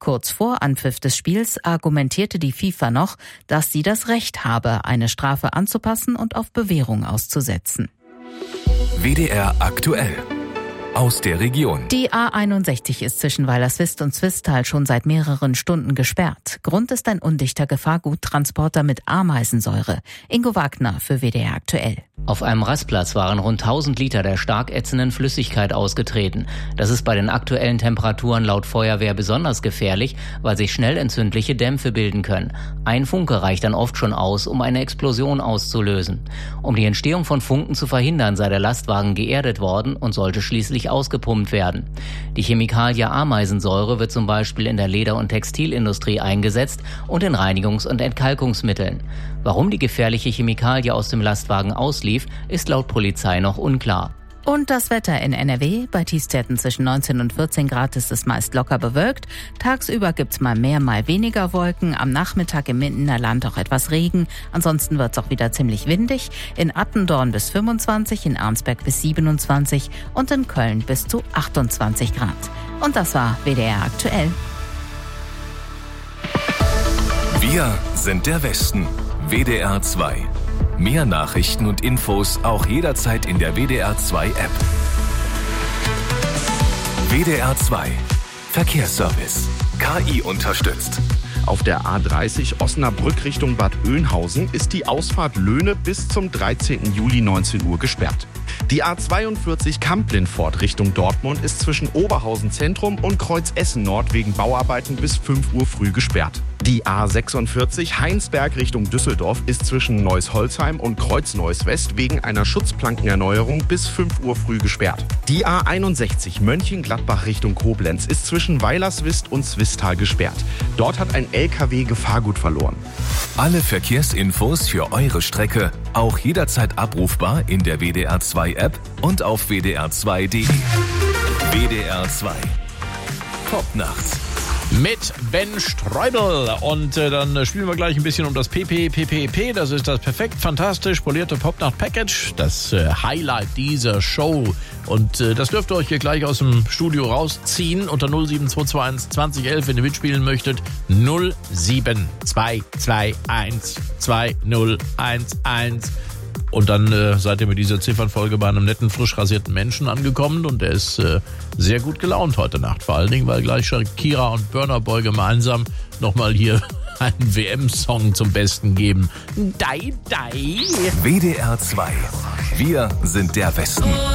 Kurz vor Anpfiff des Spiels argumentierte die FIFA noch, dass sie das Recht habe, eine Strafe anzupassen und auf Bewährung auszusetzen. WDR aktuell. Aus der Region. Die A61 ist zwischen Weilerswist und Zwistal schon seit mehreren Stunden gesperrt. Grund ist ein undichter Gefahrguttransporter mit Ameisensäure. Ingo Wagner für WDR aktuell. Auf einem Rastplatz waren rund 1000 Liter der stark ätzenden Flüssigkeit ausgetreten. Das ist bei den aktuellen Temperaturen laut Feuerwehr besonders gefährlich, weil sich schnell entzündliche Dämpfe bilden können. Ein Funke reicht dann oft schon aus, um eine Explosion auszulösen. Um die Entstehung von Funken zu verhindern, sei der Lastwagen geerdet worden und sollte schließlich ausgepumpt werden. Die Chemikalie Ameisensäure wird zum Beispiel in der Leder- und Textilindustrie eingesetzt und in Reinigungs- und Entkalkungsmitteln. Warum die gefährliche Chemikalie aus dem Lastwagen auslief, ist laut Polizei noch unklar. Und das Wetter in NRW. Bei Tiefstwerten zwischen 19 und 14 Grad ist es meist locker bewölkt. Tagsüber gibt's mal mehr, mal weniger Wolken. Am Nachmittag im Mindenerland auch etwas Regen. Ansonsten wird's auch wieder ziemlich windig. In Attendorn bis 25, in Arnsberg bis 27 und in Köln bis zu 28 Grad. Und das war WDR aktuell. Wir sind der Westen. WDR 2. Mehr Nachrichten und Infos auch jederzeit in der WDR 2 App. WDR 2. Verkehrsservice. KI unterstützt. Auf der A30 Osnabrück Richtung Bad Oeynhausen ist die Ausfahrt Löhne bis zum 13. Juli 19 Uhr gesperrt. Die A42 Kamp-Lintfort Richtung Dortmund ist zwischen Oberhausen Zentrum und Kreuz Essen Nord wegen Bauarbeiten bis 5 Uhr früh gesperrt. Die A46 Heinsberg Richtung Düsseldorf ist zwischen Neuss-Holzheim und Kreuz-Neuss West wegen einer Schutzplankenerneuerung bis 5 Uhr früh gesperrt. Die A61 Mönchengladbach Richtung Koblenz ist zwischen Weilerswist und Zwistal gesperrt. Dort hat ein LKW Gefahrgut verloren. Alle Verkehrsinfos für eure Strecke auch jederzeit abrufbar in der WDR 2 App und auf wdr2.de. WDR 2. Popnacht. Mit Ben Streubel. Und dann spielen wir gleich ein bisschen um das PPPPP. Das ist das perfekt fantastisch polierte Popnacht-Package. Das Highlight dieser Show. Und das dürft ihr euch hier gleich aus dem Studio rausziehen. Unter 07221 2011, wenn ihr mitspielen möchtet. 07221 2011. Und dann seid ihr mit dieser Ziffernfolge bei einem netten, frisch rasierten Menschen angekommen. Und der ist sehr gut gelaunt heute Nacht. Vor allen Dingen, weil gleich Shakira und Burna Boy gemeinsam nochmal hier einen WM-Song zum Besten geben. Dai, dai. WDR 2. Wir sind der Westen.